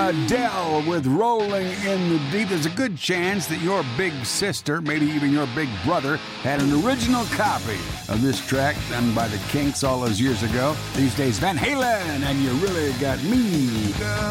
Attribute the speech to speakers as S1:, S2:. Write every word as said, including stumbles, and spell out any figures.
S1: Adele with Rolling in the Deep. There's a good chance that your big sister, maybe even your big brother, had an original copy of this track done by the Kinks all those years ago. These days, Van Halen, and You Really Got Me. Girl.